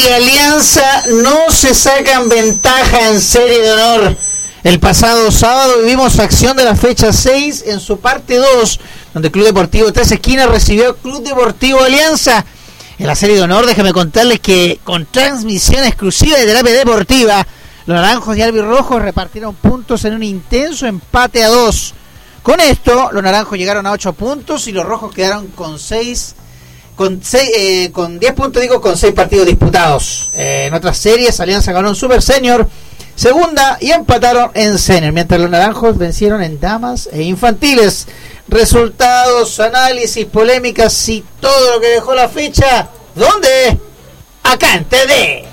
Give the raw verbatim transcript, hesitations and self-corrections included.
y Alianza no se sacan ventaja en serie de honor. El pasado sábado vivimos acción de la fecha seis en su parte dos, donde Club Deportivo Tres Esquinas recibió al Club Deportivo Alianza. En la serie de honor, déjame contarles que con transmisión exclusiva de Terapia Deportiva, los naranjos y albirrojos repartieron puntos en un intenso empate a dos. Con esto, los naranjos llegaron a ocho puntos y los rojos quedaron con seis, con seis, eh, con diez puntos, digo, con seis partidos disputados. Eh, en otras series, Alianza ganó en Super Senior, segunda, y empataron en Senior, mientras los naranjos vencieron en damas e infantiles. Resultados, análisis, polémicas y todo lo que dejó la fecha. ¿Dónde? Acá en T D.